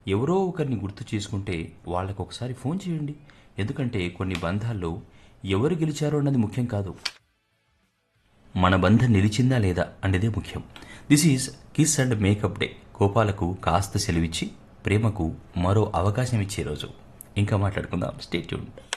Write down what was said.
ఎవరో ఒకరిని గుర్తు చేసుకుంటే వాళ్ళకు ఒకసారి ఫోన్ చేయండి. ఎందుకంటే కొన్ని బంధాల్లో ఎవరు గెలిచారో అన్నది ముఖ్యం కాదు, మన బంధం నిలిచిందా లేదా అనేదే ముఖ్యం. This is kiss and makeup day. కోపాలకు కాస్త సెలవిచ్చి ప్రేమకు మరో అవకాశం ఇచ్చే రోజు. ఇంకా మాట్లాడుకుందాం. Stay tuned.